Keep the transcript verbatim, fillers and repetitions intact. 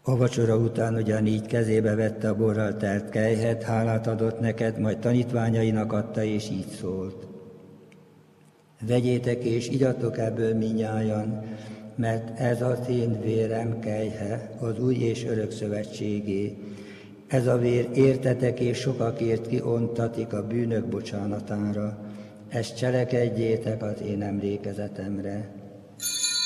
A vacsora után ugyanígy kezébe vette a borral telt kelyhet, hálát adott neked, majd tanítványainak adta, és így szólt. Vegyétek és igyatok ebből minnyájan, mert ez az én vérem kelyhe, az új és örök szövetségé. Ez a vér értetek és sokakért kiontatik a bűnök bocsánatára. Ezt cselekedjétek az én emlékezetemre.